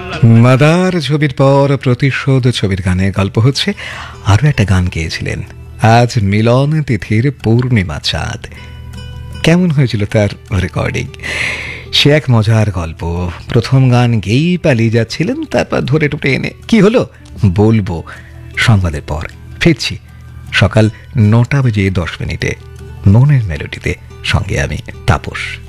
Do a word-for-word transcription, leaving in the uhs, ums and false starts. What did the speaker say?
Mother ছবির পর প্রতিশোধ ছবির গানে গল্প হচ্ছে। আরও একটা গান গেয়েছিলেন আজ মিলন তিথির পূর্ণিমা চাঁদ। কেমন হয়েছিল তার রেকর্ডিং? সে এক মজার গল্প। প্রথম গান গেয়েই পালিয়ে যাচ্ছিলেন, তারপর ধরে টুটে এনে কি হলো বলবো সংবাদের পর। ফিরছি সকাল নটা বেজে দশ মিনিটে মনের মেলোডিতে, সঙ্গে আমি তাপস।